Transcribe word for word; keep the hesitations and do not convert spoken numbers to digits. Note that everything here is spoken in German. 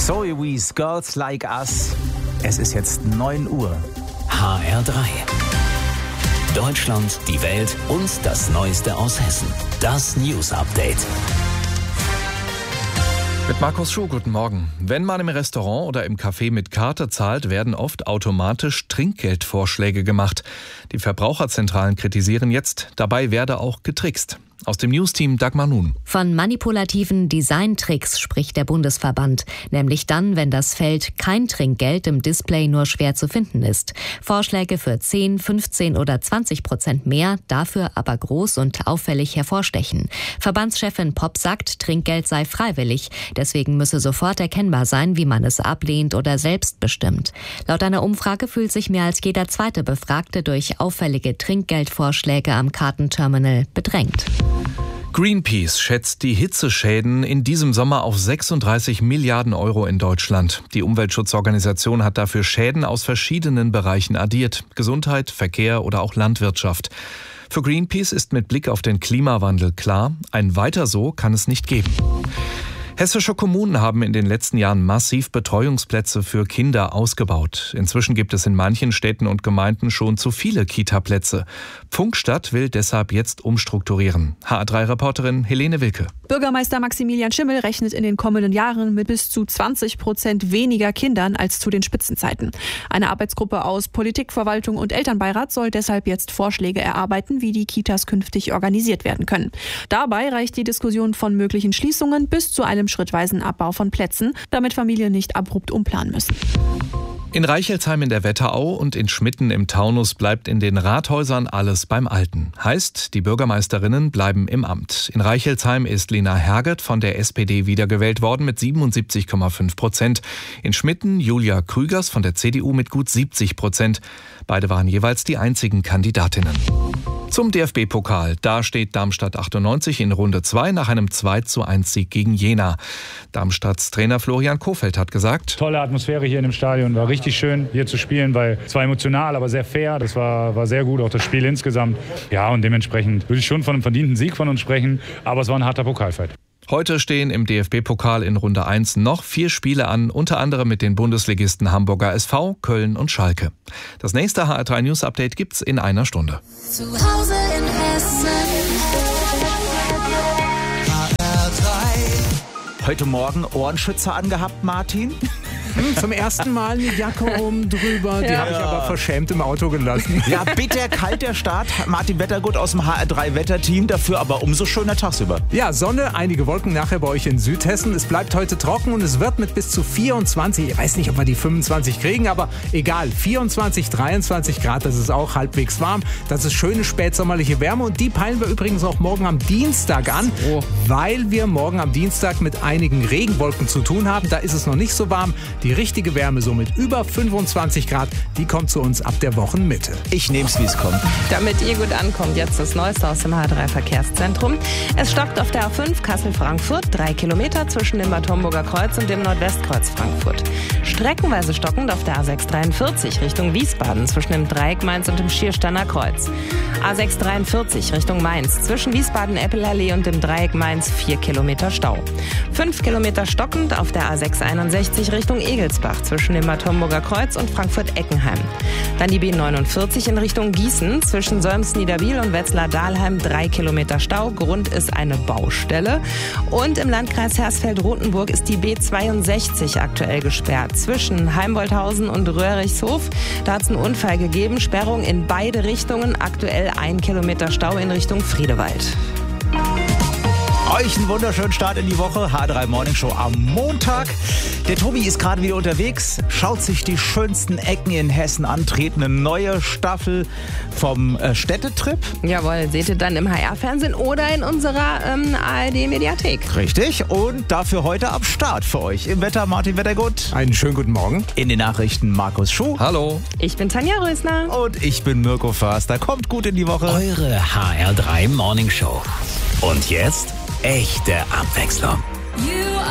Zoe Wees, Girls Like Us. Es ist jetzt neun Uhr. H R drei. Deutschland, die Welt und das Neueste aus Hessen. Das News Update. Mit Markus Schuh, guten Morgen. Wenn man im Restaurant oder im Café mit Karte zahlt, werden oft automatisch Trinkgeldvorschläge gemacht. Die Verbraucherzentralen kritisieren jetzt, dabei werde auch getrickst. Aus dem Newsteam Dagmar Nun. Von manipulativen Designtricks spricht der Bundesverband. Nämlich dann, wenn das Feld kein Trinkgeld im Display nur schwer zu finden ist. Vorschläge für zehn, fünfzehn oder zwanzig Prozent mehr, dafür aber groß und auffällig hervorstechen. Verbandschefin Popp sagt, Trinkgeld sei freiwillig. Deswegen müsse sofort erkennbar sein, wie man es ablehnt oder selbst bestimmt. Laut einer Umfrage fühlt sich mehr als jeder zweite Befragte durch auffällige Trinkgeldvorschläge am Kartenterminal bedrängt. Greenpeace schätzt die Hitzeschäden in diesem Sommer auf sechsunddreißig Milliarden Euro in Deutschland. Die Umweltschutzorganisation hat dafür Schäden aus verschiedenen Bereichen addiert. Gesundheit, Verkehr oder auch Landwirtschaft. Für Greenpeace ist mit Blick auf den Klimawandel klar, ein Weiter so kann es nicht geben. Hessische Kommunen haben in den letzten Jahren massiv Betreuungsplätze für Kinder ausgebaut. Inzwischen gibt es in manchen Städten und Gemeinden schon zu viele Kita-Plätze. Pfungstadt will deshalb jetzt umstrukturieren. H A drei Reporterin Helene Wilke. Bürgermeister Maximilian Schimmel rechnet in den kommenden Jahren mit bis zu zwanzig Prozent weniger Kindern als zu den Spitzenzeiten. Eine Arbeitsgruppe aus Politik, Verwaltung und Elternbeirat soll deshalb jetzt Vorschläge erarbeiten, wie die Kitas künftig organisiert werden können. Dabei reicht die Diskussion von möglichen Schließungen bis zu einem schrittweisen Abbau von Plätzen, damit Familien nicht abrupt umplanen müssen. In Reichelsheim in der Wetterau und in Schmitten im Taunus bleibt in den Rathäusern alles beim Alten. Heißt, die Bürgermeisterinnen bleiben im Amt. In Reichelsheim ist Lena Herget von der S P D wiedergewählt worden mit siebenundsiebzig Komma fünf Prozent. In Schmitten Julia Krügers von der C D U mit gut siebzig Prozent. Beide waren jeweils die einzigen Kandidatinnen. Zum D F B-Pokal. Da steht Darmstadt achtundneunzig in Runde zwei nach einem zwei zu eins Sieg gegen Jena. Darmstadts Trainer Florian Kohfeldt hat gesagt: Tolle Atmosphäre hier in dem Stadion. War richtig schön hier zu spielen, weil es war emotional, aber sehr fair. Das war, war sehr gut, auch das Spiel insgesamt. Ja, und dementsprechend würde ich schon von einem verdienten Sieg von uns sprechen. Aber es war ein harter Pokalfight. Heute stehen im D F B-Pokal in Runde eins noch vier Spiele an, unter anderem mit den Bundesligisten Hamburger S V, Köln und Schalke. Das nächste H R drei News Update gibt's in einer Stunde. Zu Hause in Hessen. H R drei. Heute Morgen Ohrenschützer angehabt, Martin? Zum ersten Mal eine Jacke oben drüber, die ja. habe ich aber verschämt im Auto gelassen. Ja, bitter kalt der Start. Martin Wettergut aus dem H R drei Wetterteam, dafür aber umso schöner tagsüber. Ja, Sonne, einige Wolken nachher bei euch in Südhessen. Es bleibt heute trocken und es wird mit bis zu vierundzwanzig, ich weiß nicht, ob wir die fünfundzwanzig kriegen, aber egal, vierundzwanzig, dreiundzwanzig Grad, das ist auch halbwegs warm. Das ist schöne spätsommerliche Wärme und die peilen wir übrigens auch morgen am Dienstag an, oh. weil wir morgen am Dienstag mit einigen Regenwolken zu tun haben. Da ist es noch nicht so warm. Die richtige Wärme, so mit über fünfundzwanzig Grad, die kommt zu uns ab der Wochenmitte. Ich nehm's, wie es kommt. Damit ihr gut ankommt, jetzt das Neueste aus dem H R drei Verkehrszentrum. Es stockt auf der A fünf Kassel-Frankfurt, drei Kilometer zwischen dem Bad Homburger Kreuz und dem Nordwestkreuz Frankfurt. Streckenweise stockend auf der A sechs dreiundvierzig Richtung Wiesbaden zwischen dem Dreieck Mainz und dem Schiersteiner Kreuz. A sechs dreiundvierzig Richtung Mainz zwischen Wiesbaden-Eppelallee und dem Dreieck Mainz vier Kilometer Stau. fünf Kilometer stockend auf der A sechs einundsechzig Richtung Egelsbach zwischen dem Bad Homburger Kreuz und Frankfurt-Eckenheim. Dann die B neunundvierzig in Richtung Gießen zwischen Solms-Niederbiel und Wetzlar-Dahlheim drei Kilometer Stau. Grund ist eine Baustelle. Und im Landkreis Hersfeld-Rotenburg ist die B zweiundsechzig aktuell gesperrt zwischen Heimbolthausen und Röhrichshof. Da hat es einen Unfall gegeben. Sperrung in beide Richtungen. Aktuell ein Kilometer Stau in Richtung Friedewald. Euch einen wunderschönen Start in die Woche. H R drei Morning Show am Montag. Der Tobi ist gerade wieder unterwegs, schaut sich die schönsten Ecken in Hessen an, dreht eine neue Staffel vom äh, Städtetrip. Jawohl, seht ihr dann im H R-Fernsehen oder in unserer ähm, A R D-Mediathek. Richtig, und dafür heute am Start für euch. Im Wetter Martin Wettergut. Einen schönen guten Morgen. In den Nachrichten Markus Schuh. Hallo. Ich bin Tanja Rösner. Und ich bin Mirko Förster. Kommt gut in die Woche. Eure H R drei Morning Show. Und jetzt echte Abwechslung. You